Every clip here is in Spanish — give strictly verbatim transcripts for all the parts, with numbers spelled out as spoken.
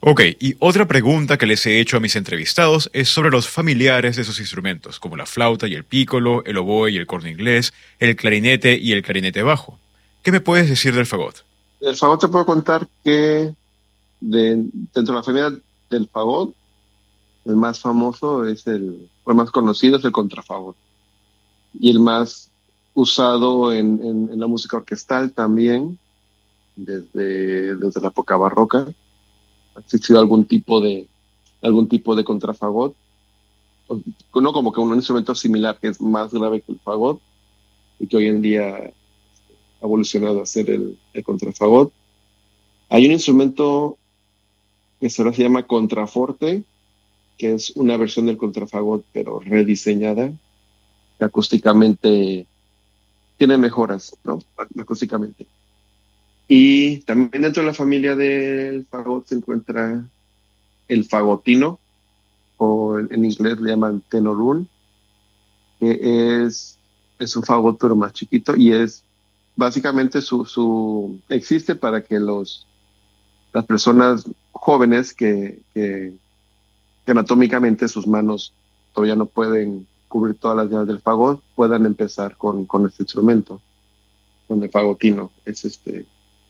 Ok, y otra pregunta que les he hecho a mis entrevistados es sobre los familiares de esos instrumentos, como la flauta y el pícolo, el oboe y el corno inglés, el clarinete y el clarinete bajo. ¿Qué me puedes decir del fagot? El fagot te puedo contar que de, dentro de la familia del fagot, el más famoso es el, o el más conocido es el contrafagot. Y el más usado en, en, en la música orquestal también, desde, desde la época barroca. Ha existido algún tipo de, algún tipo de contrafagot, o- no como que un instrumento similar que es más grave que el fagot y que hoy en día ha evolucionado a ser el, el contrafagot. Hay un instrumento que se llama contraforte, que es una versión del contrafagot, pero rediseñada, que acústicamente tiene mejoras, ¿no? Acústicamente. Y también dentro de la familia del fagot se encuentra el fagotino, o en, en inglés le llaman tenorún, que es, es un fagot pero más chiquito y es básicamente su, su existe para que los, las personas jóvenes que, que, que anatómicamente sus manos todavía no pueden cubrir todas las llaves del fagot, puedan empezar con, con este instrumento, con el fagotino. Es este,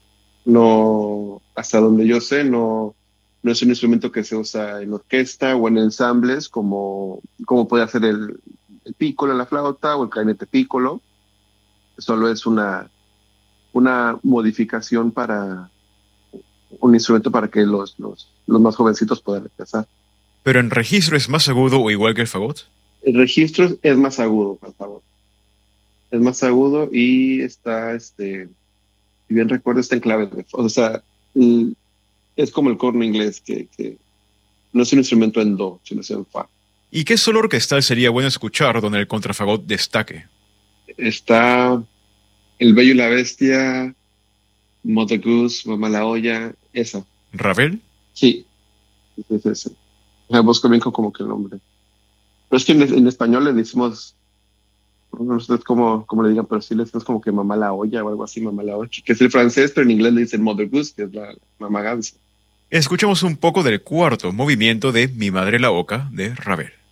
no, hasta donde yo sé, no, no es un instrumento que se usa en orquesta o en ensambles como, como puede hacer el, el pícolo, la flauta o el clarinete pícolo. Solo es una, una modificación para un instrumento para que los, los, los más jovencitos puedan empezar. ¿Pero en registro es más agudo o igual que el fagot? El registro es más agudo, por favor. Es más agudo y está, este, si bien recuerdo, está en clave de fa. O sea, mm, es como el corno inglés, que, que no es un instrumento en do, sino es en fa. ¿Y qué solo orquestal sería bueno escuchar donde el contrafagot destaque? Está El Bello y la Bestia, Mother Goose, Mamá la Olla, esa. ¿Ravel? Sí, es ese. O sea, busco bien como que el nombre. Pero es que en, en español le decimos, no sé cómo, cómo le digan, pero sí le decimos como que Mamá la Olla o algo así, Mamá la Olla, que es el francés, pero en inglés le dicen Mother Goose, que es la, la mamá gansa. Escuchemos un poco del cuarto movimiento de Mi madre la oca de Ravel.